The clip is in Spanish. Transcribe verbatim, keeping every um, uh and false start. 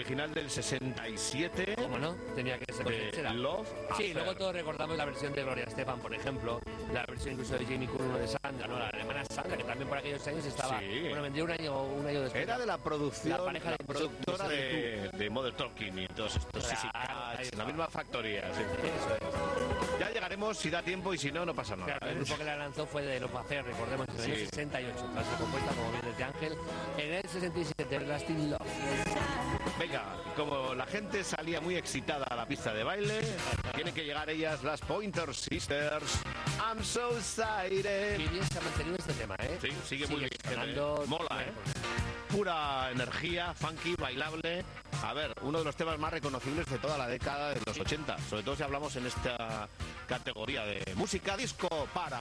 original del sesenta y siete. ¿Cómo no? Tenía que ser de será. Love Sí, Affair. luego todos recordamos la versión de Gloria Estefan, por ejemplo, la versión incluso de Jamie Cullum de Sandra, ¿no? La alemana Sandra, que también por aquellos años estaba, Sí. bueno, vendría un año, un año después. Era de la producción, La pareja la de- productora de- de, de Mother Talking y todos estos Claro, Sissy ahí Catch, está. la misma factoría. Sí. Eso es. Ya llegaremos si da tiempo y si no, no pasa nada. Claro, el ¿eh? grupo que la lanzó fue de Love Affair, recordemos, en el Sí. año sesenta y ocho, tras ser compuesta, como bien decía Ángel, en el sesenta y siete, Everlasting Love. Venga, como la gente salía muy excitada a la pista de baile, tienen que llegar ellas, las Pointer Sisters. I'm so excited. Qué bien se ha mantenido este tema, ¿eh? Sí, sigue muy bien. sonando. Mola, ¿eh? Pura energía, funky, bailable. A ver, uno de los temas más reconocibles de toda la década de los ochenta, sobre todo si hablamos en esta categoría de música disco para